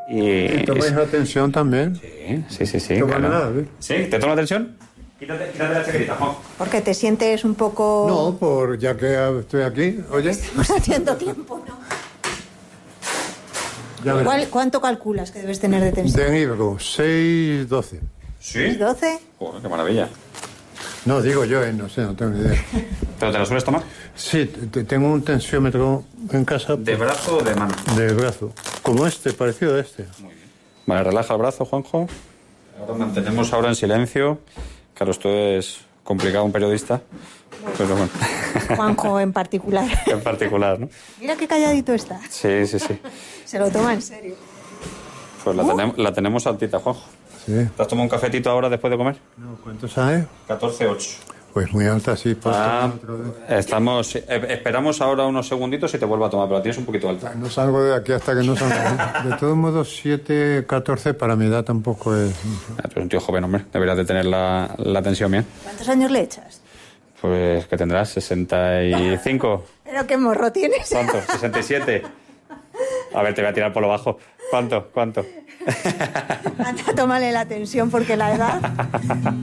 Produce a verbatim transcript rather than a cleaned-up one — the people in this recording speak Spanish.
Y... ¿Tomáis la tensión también? Sí, sí, sí. sí ¿Toma claro. nada? ¿Eh? ¿Sí? ¿Te toma la tensión? Quítate, quítate la chaquetita, Juan. Porque te sientes un poco... No, por ya que estoy aquí, oye. Estamos haciendo tiempo, ¿no? Ya verás. ¿Cuál, ¿Cuánto calculas que debes tener de tensión? De híbrido, seis doce. ¿Sí? ¿doce? Joder, qué maravilla. No, digo yo, eh, no sé, no tengo ni idea. ¿Pero te lo sueles tomar? Sí, te- tengo un tensiómetro en casa ¿De brazo o de mano? de brazo. Como este, parecido a este. Vale, relaja el brazo, Juanjo. Ahora mantenemos ahora en silencio. Claro, esto es complicado, un periodista. Pero bueno. Juanjo en particular. En particular, ¿no? Mira qué calladito está. Sí, sí, sí. Se lo toma en serio. Pues la, tenem- la tenemos altita, Juanjo. Sí. ¿Te has tomado un cafetito ahora después de comer? No, ¿cuánto sabe? catorce ocho. Pues muy alta, sí. Pues Ah, otro de- estamos... eh, esperamos ahora unos segunditos y te vuelvo a tomar, pero la tienes un poquito alta. No salgo de aquí hasta que no salga. De todos modos, siete catorce para mi edad tampoco es... Ah, tú eres un tío joven, hombre. Deberías de tener la, la tensión bien. ¿Cuántos años le echas? Pues, ¿qué tendrás? ¿sesenta y cinco? Pero qué morro tienes. ¿Cuánto? ¿sesenta y siete? A ver, te voy a tirar por lo bajo. ¿Cuánto? ¿Cuánto? Anda, tómale la tensión porque la edad...